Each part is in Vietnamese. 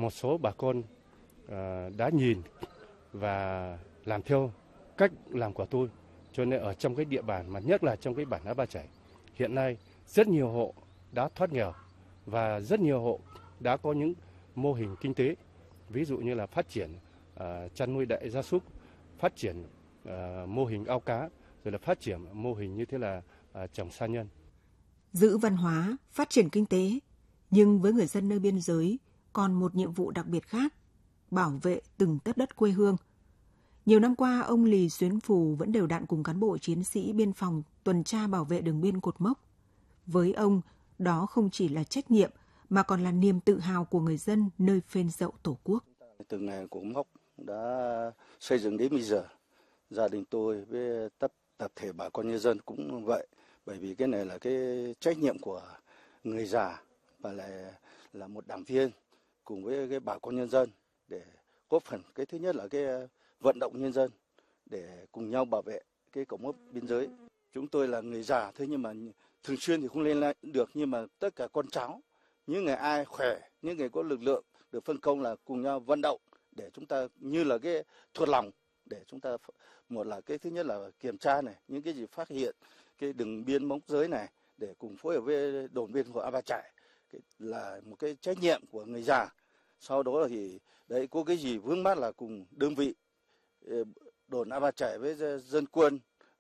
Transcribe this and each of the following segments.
một số bà con đã nhìn và làm theo cách làm của tôi. Cho nên ở trong cái địa bàn, mà nhất là trong cái bản Á Ba Chải, hiện nay rất nhiều hộ đã thoát nghèo và rất nhiều hộ đã có những mô hình kinh tế, ví dụ như là phát triển chăn nuôi đại gia súc, phát triển mô hình ao cá, rồi là phát triển mô hình như thế là trồng sa nhân. Giữ văn hóa, phát triển kinh tế, nhưng với người dân nơi biên giới còn một nhiệm vụ đặc biệt khác, bảo vệ từng tấc đất quê hương. Nhiều năm qua, ông Lì Xuyến Phù vẫn đều đặn cùng cán bộ chiến sĩ biên phòng tuần tra bảo vệ đường biên cột mốc. Với ông, đó không chỉ là trách nhiệm mà còn là niềm tự hào của người dân nơi phên dậu Tổ quốc. Từ ngày cột mốc đã xây dựng đến bây giờ, gia đình tôi với tập thể bà con nhân dân cũng vậy, bởi vì cái này là cái trách nhiệm của người già và lại là một đảng viên cùng với cái bà con nhân dân để góp phần. Cái thứ nhất là cái vận động nhân dân để cùng nhau bảo vệ cái cột mốc biên giới. Chúng tôi là người già thôi, nhưng mà thường xuyên thì không lên lại được, nhưng mà tất cả con cháu, những người ai khỏe, những người có lực lượng được phân công là cùng nhau vận động để chúng ta như là cái thuộc lòng, để chúng ta một là cái thứ nhất là kiểm tra này, những cái gì phát hiện cái đường biên mốc giới này để cùng phối hợp với đồn biên phòng Á Ba Chải là một cái trách nhiệm của người già. Sau đó thì đấy có cái gì vướng mắc là cùng đơn vị đồn Á Ba Chải với dân quân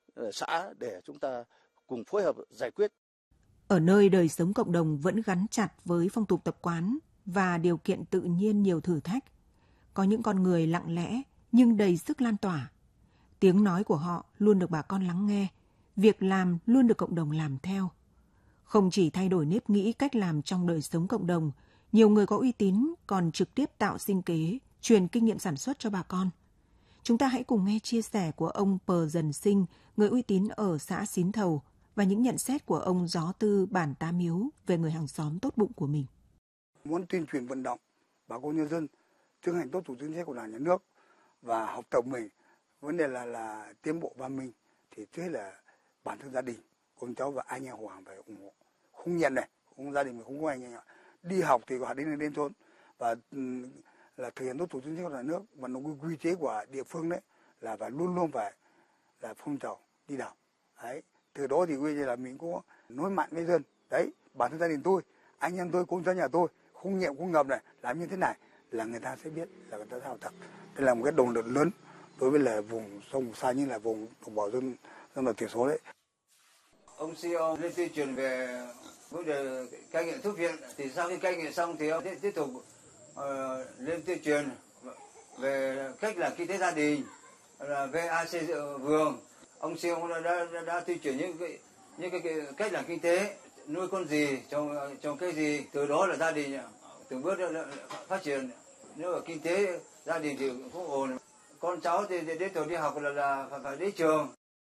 xã để chúng ta cùng phối hợp giải quyết. Ở nơi đời sống cộng đồng vẫn gắn chặt với phong tục tập quán và điều kiện tự nhiên nhiều thử thách, có những con người lặng lẽ nhưng đầy sức lan tỏa. Tiếng nói của họ luôn được bà con lắng nghe, việc làm luôn được cộng đồng làm theo. Không chỉ thay đổi nếp nghĩ cách làm trong đời sống cộng đồng, nhiều người có uy tín còn trực tiếp tạo sinh kế, truyền kinh nghiệm sản xuất cho bà con. Chúng ta hãy cùng nghe chia sẻ của ông Pờ Dần Sinh, người uy tín ở xã Xín Thầu, và những nhận xét của ông Gió Tư bản Tá Miếu về người hàng xóm tốt bụng của mình. Muốn tuyên truyền vận động bà con nhân dân chấp hành tốt chủ trương chính sách của Đảng, Nhà nước và học tập mình, vấn đề là tiến bộ văn minh, thì trước hết là bản thân gia đình, con cháu và anh em họ hàng phải ủng hộ, không nhận này, không gia đình mình không có anh em đi học thì họ đến thôn và là thực hiện tốt chủ trương chính sách của Nhà nước và nó quy chế của địa phương đấy là phải luôn luôn phải là phong trào đi đầu đấy. Từ đó thì quy là mình có nói mạnh với dân đấy, bản thân gia đình tôi, anh em tôi, con cháu nhà tôi không nhẹ không ngập này, làm như thế này là người ta sẽ biết là người ta sao thật. Đây là một cái động lực lớn đối với là vùng sông vùng xa như là vùng đồng bào dân tộc thiểu số đấy. Ông CEO lên tuyên truyền về vấn đề cai nghiện thuốc viện, thì sau khi cai nghiện xong thì ông tiếp tục lên tuyên truyền về cách làm kinh tế gia đình, là VAC vườn. Ông CEO đã tuyên truyền những cái cách làm kinh tế, nuôi con gì, trồng cây gì, từ đó là gia đình từng bước phát triển. Nếu mà kinh tế gia đình thì cũng ổn, con cháu thì đến tuổi đi học là phải đến trường.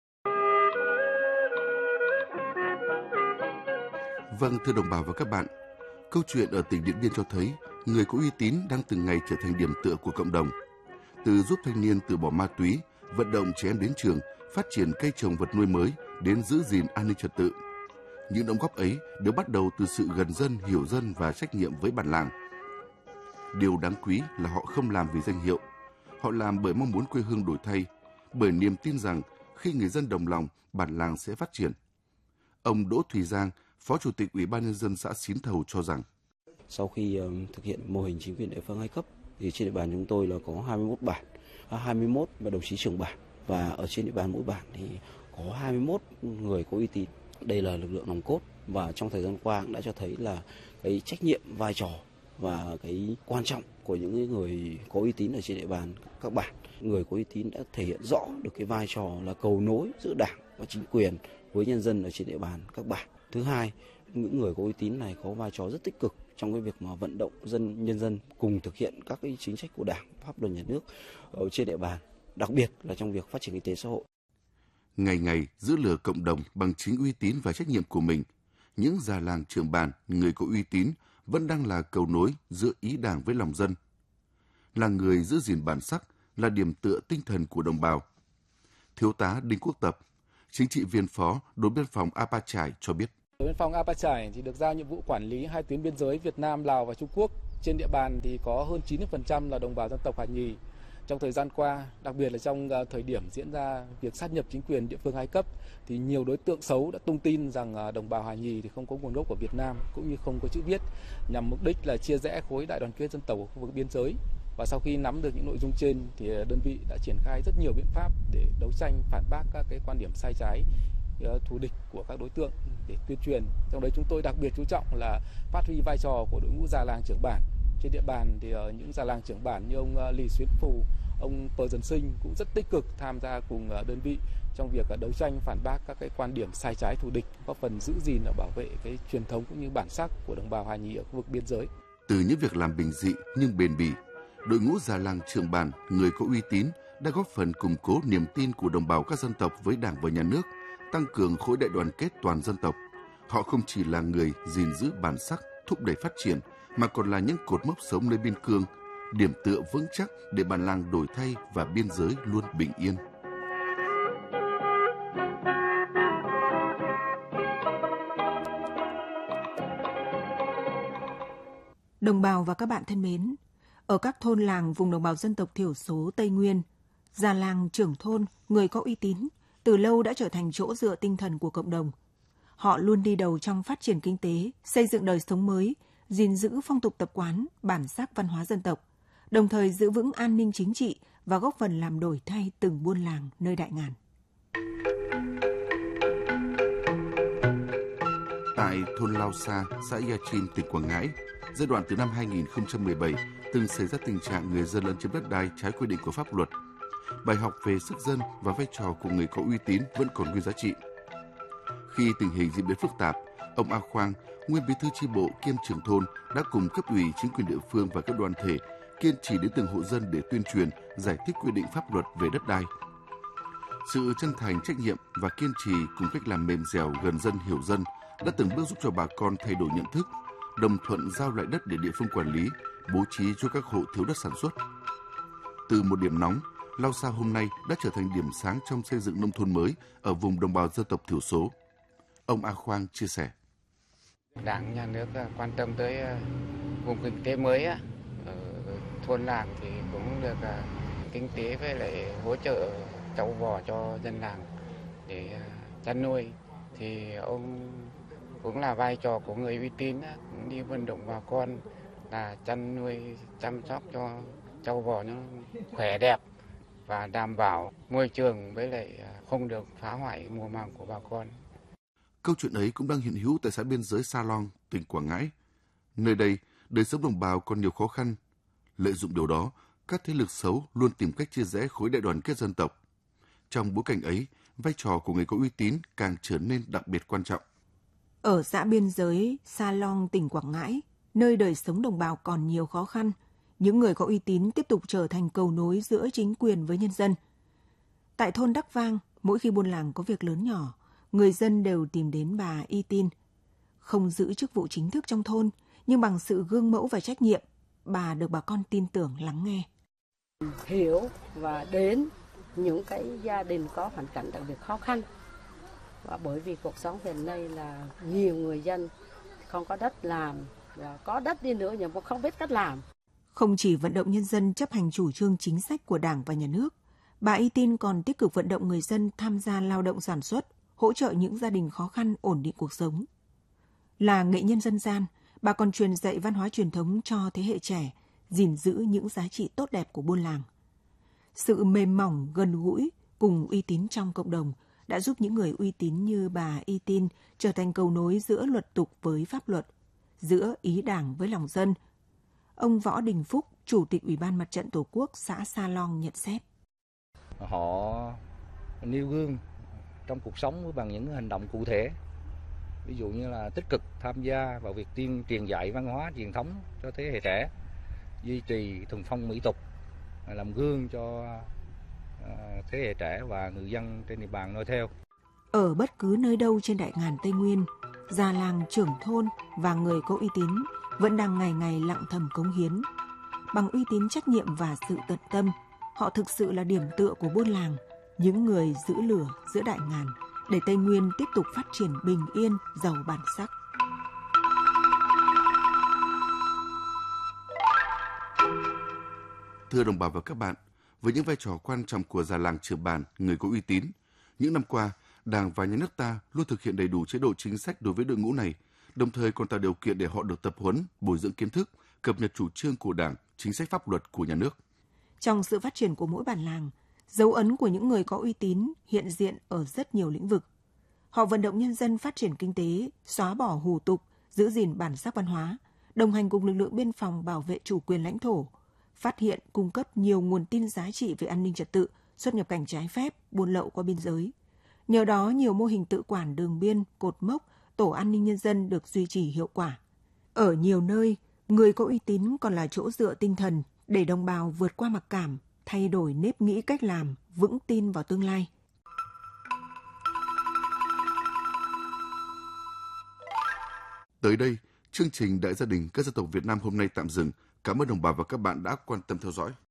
Vâng, thưa đồng bào và các bạn, câu chuyện ở tỉnh Điện Biên cho thấy người có uy tín đang từng ngày trở thành điểm tựa của cộng đồng. Từ giúp thanh niên từ bỏ ma túy, vận động trẻ em đến trường, phát triển cây trồng vật nuôi mới đến giữ gìn an ninh trật tự. Những đóng góp ấy đều bắt đầu từ sự gần dân, hiểu dân và trách nhiệm với bản làng. Điều đáng quý là họ không làm vì danh hiệu. Họ làm bởi mong muốn quê hương đổi thay, bởi niềm tin rằng khi người dân đồng lòng, bản làng sẽ phát triển. Ông Đỗ Thùy Giang, Phó Chủ tịch Ủy ban Nhân dân xã Xín Thầu cho rằng sau khi thực hiện mô hình chính quyền địa phương 2 cấp thì trên địa bàn chúng tôi là có 21 bản, 21 và đồng chí trưởng bản, và ở trên địa bàn mỗi bản thì có 21 người có uy tín. Đây là lực lượng nòng cốt và trong thời gian qua cũng đã cho thấy là cái trách nhiệm, vai trò và cái quan trọng của những người có uy tín ở trên địa bàn các bản. Người có uy tín đã thể hiện rõ được cái vai trò là cầu nối giữa Đảng và chính quyền với nhân dân ở trên địa bàn các bản. Thứ hai, những người có uy tín này có vai trò rất tích cực trong cái việc mà vận động nhân dân cùng thực hiện các cái chính sách của Đảng, pháp luật nhà nước ở trên địa bàn, đặc biệt là trong việc phát triển kinh tế xã hội. Ngày ngày giữ lửa cộng đồng bằng chính uy tín và trách nhiệm của mình, những già làng trưởng bản, người có uy tín vẫn đang là cầu nối giữa ý Đảng với lòng dân. Là người giữ gìn bản sắc, là điểm tựa tinh thần của đồng bào. Thiếu tá Đinh Quốc Tập, chính trị viên phó đồn biên phòng Á Ba Chải cho biết. Đồn biên phòng Á Ba Chải thì được giao nhiệm vụ quản lý 2 tuyến biên giới Việt Nam, Lào và Trung Quốc. Trên địa bàn thì có hơn 90% là đồng bào dân tộc Hà Nhì. Trong thời gian qua, đặc biệt là trong thời điểm diễn ra việc sát nhập chính quyền địa phương 2 cấp, thì nhiều đối tượng xấu đã tung tin rằng đồng bào Hà Nhì thì không có nguồn gốc của Việt Nam cũng như không có chữ viết, nhằm mục đích là chia rẽ khối đại đoàn kết dân tộc ở khu vực biên giới. Và sau khi nắm được những nội dung trên thì đơn vị đã triển khai rất nhiều biện pháp để đấu tranh phản bác các cái quan điểm sai trái, thù địch của các đối tượng để tuyên truyền. Trong đấy chúng tôi đặc biệt chú trọng là phát huy vai trò của đội ngũ già làng trưởng bản. Trên địa bàn thì những già làng trưởng bản như ông Lý Xuyến Phù, ông Pờ Dần Sinh cũng rất tích cực tham gia cùng đơn vị trong việc đấu tranh phản bác các cái quan điểm sai trái thù địch, góp phần giữ gìn và bảo vệ cái truyền thống cũng như bản sắc của đồng bào Hà Nhì ở khu vực biên giới. Từ những việc làm bình dị nhưng bền bỉ, đội ngũ già làng trưởng bản, người có uy tín đã góp phần củng cố niềm tin của đồng bào các dân tộc với Đảng và Nhà nước, tăng cường khối đại đoàn kết toàn dân tộc. Họ không chỉ là người gìn giữ bản sắc, thúc đẩy phát triển, mà còn là những cột mốc sống nơi biên cương, điểm tựa vững chắc để bản làng đổi thay và biên giới luôn bình yên. Đồng bào và các bạn thân mến, ở các thôn làng vùng đồng bào dân tộc thiểu số Tây Nguyên, già làng trưởng thôn, người có uy tín, từ lâu đã trở thành chỗ dựa tinh thần của cộng đồng. Họ luôn đi đầu trong phát triển kinh tế, xây dựng đời sống mới, gìn giữ phong tục tập quán, bản sắc văn hóa dân tộc, đồng thời giữ vững an ninh chính trị và góp phần làm đổi thay từng buôn làng nơi Đại Ngàn. Tại thôn Lao Sa, xã Ia Chin, tỉnh Quảng Ngãi, giai đoạn từ năm 2017 từng xảy ra tình trạng người dân lấn chiếm đất đai trái quy định của pháp luật. Bài học về sức dân và vai trò của người có uy tín vẫn còn nguyên giá trị. Khi tình hình diễn biến phức tạp, ông A Khoang, nguyên bí thư chi bộ kiêm trưởng thôn, đã cùng cấp ủy chính quyền địa phương và các đoàn thể kiên trì đến từng hộ dân để tuyên truyền, giải thích quy định pháp luật về đất đai. Sự chân thành, trách nhiệm và kiên trì cùng cách làm mềm dẻo, gần dân, hiểu dân đã từng bước giúp cho bà con thay đổi nhận thức, đồng thuận giao lại đất để địa phương quản lý, bố trí cho các hộ thiếu đất sản xuất. Từ một điểm nóng, Lao Sa hôm nay đã trở thành điểm sáng trong xây dựng nông thôn mới ở vùng đồng bào dân tộc thiểu số. Ông A Khoang chia sẻ. Đảng, Nhà nước quan tâm tới vùng kinh tế mới ở thôn làng thì cũng được kinh tế với lại hỗ trợ trâu bò cho dân làng để chăn nuôi. Thì ông cũng là vai trò của người uy tín, cũng đi vận động bà con là chăn nuôi, chăm sóc cho trâu bò nó khỏe đẹp và đảm bảo môi trường với lại không được phá hoại mùa màng của bà con. Câu chuyện ấy cũng đang hiện hữu tại xã biên giới Sa Long, tỉnh Quảng Ngãi. Nơi đây, đời sống đồng bào còn nhiều khó khăn. Lợi dụng điều đó, các thế lực xấu luôn tìm cách chia rẽ khối đại đoàn kết dân tộc. Trong bối cảnh ấy, vai trò của người có uy tín càng trở nên đặc biệt quan trọng. Ở xã biên giới Sa Long, tỉnh Quảng Ngãi, nơi đời sống đồng bào còn nhiều khó khăn, những người có uy tín tiếp tục trở thành cầu nối giữa chính quyền với nhân dân. Tại thôn Đắc Vang, mỗi khi buôn làng có việc lớn nhỏ, người dân đều tìm đến bà Y Tin. Không giữ chức vụ chính thức trong thôn, nhưng bằng sự gương mẫu và trách nhiệm, bà được bà con tin tưởng lắng nghe. Hiểu và đến những cái gia đình có hoàn cảnh đặc biệt khó khăn. Và bởi vì cuộc sống hiện nay là nhiều người dân không có đất làm, và có đất đi nữa nhưng mà không biết cách làm. Không chỉ vận động nhân dân chấp hành chủ trương chính sách của Đảng và Nhà nước, bà Y Tin còn tích cực vận động người dân tham gia lao động sản xuất, hỗ trợ những gia đình khó khăn ổn định cuộc sống. Là nghệ nhân dân gian, bà còn truyền dạy văn hóa truyền thống cho thế hệ trẻ, gìn giữ những giá trị tốt đẹp của buôn làng. Sự mềm mỏng, gần gũi cùng uy tín trong cộng đồng đã giúp những người uy tín như bà Y Tin trở thành cầu nối giữa luật tục với pháp luật, giữa ý Đảng với lòng dân. Ông Võ Đình Phúc, Chủ tịch Ủy ban Mặt trận Tổ quốc xã Sa Long nhận xét. Họ nêu gương trong cuộc sống bằng những hành động cụ thể. Ví dụ như là tích cực tham gia vào việc truyền dạy văn hóa truyền thống cho thế hệ trẻ, duy trì thuần phong mỹ tục, làm gương cho thế hệ trẻ và người dân trên địa bàn noi theo. Ở bất cứ nơi đâu trên Đại Ngàn Tây Nguyên, già làng, trưởng thôn và người có uy tín vẫn đang ngày ngày lặng thầm cống hiến. Bằng uy tín, trách nhiệm và sự tận tâm, họ thực sự là điểm tựa của buôn làng, những người giữ lửa giữa Đại Ngàn để Tây Nguyên tiếp tục phát triển bình yên, giàu bản sắc. Thưa đồng bào và các bạn, với những vai trò quan trọng của già làng trưởng bản, người có uy tín, những năm qua, Đảng và Nhà nước ta luôn thực hiện đầy đủ chế độ chính sách đối với đội ngũ này, đồng thời còn tạo điều kiện để họ được tập huấn, bồi dưỡng kiến thức, cập nhật chủ trương của Đảng, chính sách pháp luật của nhà nước. Trong sự phát triển của mỗi bản làng, dấu ấn của những người có uy tín hiện diện ở rất nhiều lĩnh vực. Họ vận động nhân dân phát triển kinh tế, xóa bỏ hủ tục, giữ gìn bản sắc văn hóa, đồng hành cùng lực lượng biên phòng bảo vệ chủ quyền lãnh thổ, phát hiện, cung cấp nhiều nguồn tin giá trị về an ninh trật tự, xuất nhập cảnh trái phép, buôn lậu qua biên giới. Nhờ đó, nhiều mô hình tự quản đường biên, cột mốc, tổ an ninh nhân dân được duy trì hiệu quả. Ở nhiều nơi, người có uy tín còn là chỗ dựa tinh thần để đồng bào vượt qua mặc cảm, thay đổi nếp nghĩ cách làm, vững tin vào tương lai. Tới đây, chương trình Đại gia đình các dân tộc Việt Nam hôm nay tạm dừng. Cảm ơn đồng bào và các bạn đã quan tâm theo dõi.